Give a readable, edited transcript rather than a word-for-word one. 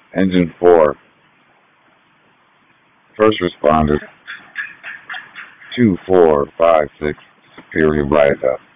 Engine 4, first responders, 2, 4, 5, 6, Superior Lighthouse.